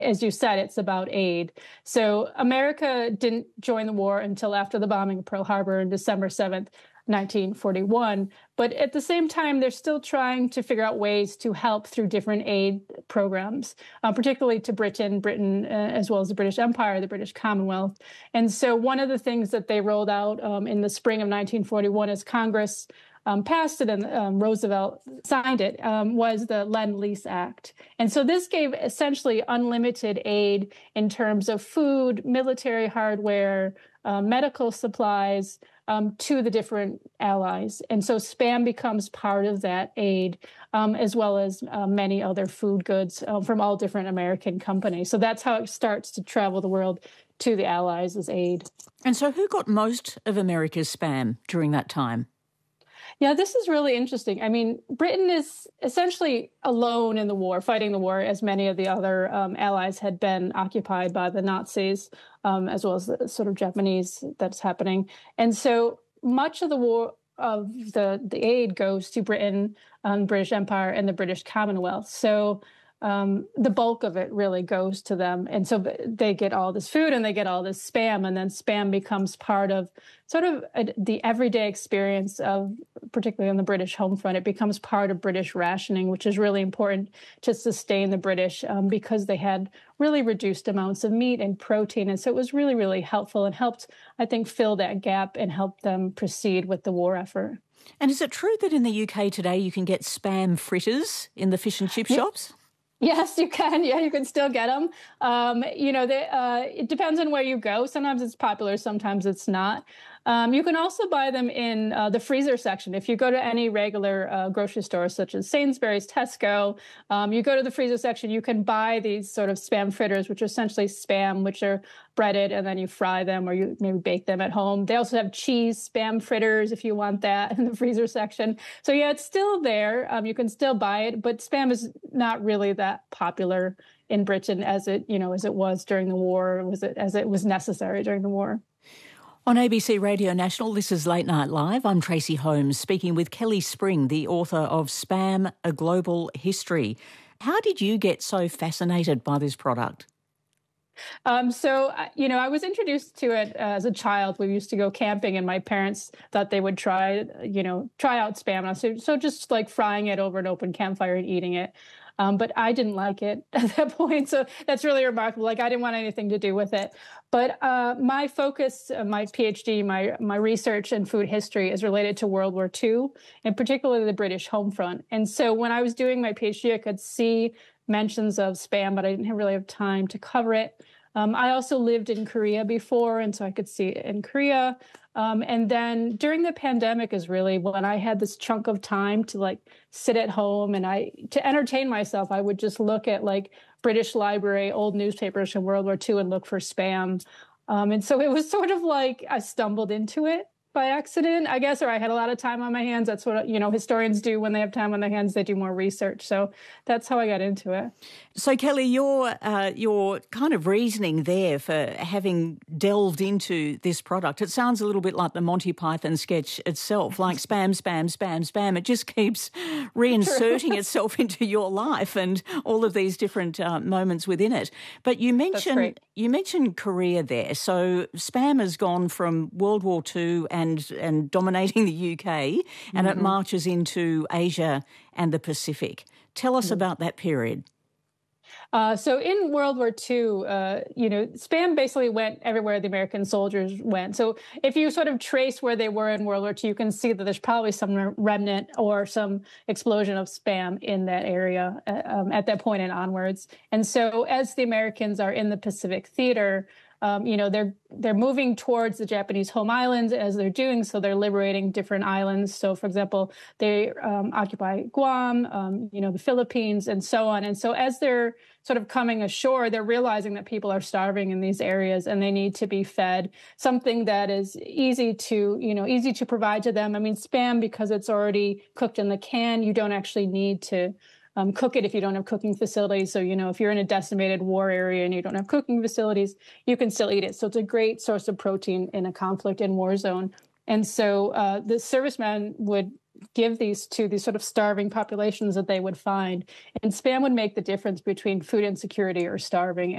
as you said, it's about aid. So America didn't join the war until after the bombing of Pearl Harbor on December 7th, 1941. But at the same time, they're still trying to figure out ways to help through different aid programs, particularly to Britain, as well as the British Empire, the British Commonwealth. And so one of the things that they rolled out in the spring of 1941 as Congress passed it and Roosevelt signed it, was the Lend-Lease Act. And so this gave essentially unlimited aid in terms of food, military hardware, medical supplies to the different allies. And so Spam becomes part of that aid, as well as many other food goods from all different American companies. So that's how it starts to travel the world to the allies as aid. And so who got most of America's Spam during that time? Yeah, this is really interesting. I mean, Britain is essentially alone in the war, fighting the war, as many of the other allies had been occupied by the Nazis, as well as the sort of Japanese that's happening. And so much of the war of the aid goes to Britain, British Empire, and the British Commonwealth. So the bulk of it really goes to them. And so they get all this food and they get all this Spam, and then Spam becomes part of sort of the everyday experience of, particularly on the British home front, it becomes part of British rationing, which is really important to sustain the British because they had really reduced amounts of meat and protein. And so it was really, really helpful and helped, I think, fill that gap and help them proceed with the war effort. And is it true that in the UK today you can get Spam fritters in the fish and chip shops? Yes, you can. Yeah, you can still get them. It depends on where you go. Sometimes it's popular, sometimes it's not. You can also buy them in the freezer section. If you go to any regular grocery store, such as Sainsbury's, Tesco, you go to the freezer section, you can buy these sort of Spam fritters, which are essentially Spam, which are breaded, and then you fry them or you maybe bake them at home. They also have cheese Spam fritters if you want that in the freezer section. So yeah, it's still there. You can still buy it, but Spam is not really that popular in Britain as it was during the war, as it was necessary during the war. On ABC Radio National, this is Late Night Live. I'm Tracy Holmes, speaking with Kelly Spring, the author of Spam, A Global History. How did you get so fascinated by this product? I was introduced to it as a child. We used to go camping, and my parents thought they would try out Spam. So just like frying it over an open campfire and eating it. But I didn't like it at that point. So that's really remarkable. Like, I didn't want anything to do with it. But my focus, my PhD, my research in food history is related to World War II, and particularly the British home front. And so when I was doing my PhD, I could see mentions of Spam, but I didn't really have time to cover it. I also lived in Korea before, and so I could see it in Korea. And then during the pandemic is really when I had this chunk of time to sit at home, and to entertain myself, I would just look at British Library, old newspapers from World War II and look for Spam. And so it was sort of like I stumbled into it by accident, I guess, or I had a lot of time on my hands. That's what, historians do when they have time on their hands. They do more research. So that's how I got into it. So, Kelly, your kind of reasoning there for having delved into this product, it sounds a little bit like the Monty Python sketch itself, like spam, spam, spam, spam. It just keeps reinserting itself into your life and all of these different moments within it. But you mentioned Korea there. So Spam has gone from World War II and dominating the UK, and it marches into Asia and the Pacific. Tell us about that period. So in World War II, Spam basically went everywhere the American soldiers went. So if you sort of trace where they were in World War II, you can see that there's probably some remnant or some explosion of Spam in that area at that point and onwards. And so as the Americans are in the Pacific theater, they're moving towards the Japanese home islands as they're doing so. They're liberating different islands. So, for example, they occupy Guam, the Philippines, and so on. And so as they're sort of coming ashore, they're realizing that people are starving in these areas and they need to be fed something that is easy to provide to them. I mean, Spam, because it's already cooked in the can, you don't actually need to cook it if you don't have cooking facilities. So, if you're in a decimated war area and you don't have cooking facilities, you can still eat it. So it's a great source of protein in a conflict and war zone. And so the servicemen would give these to these sort of starving populations that they would find. And Spam would make the difference between food insecurity or starving.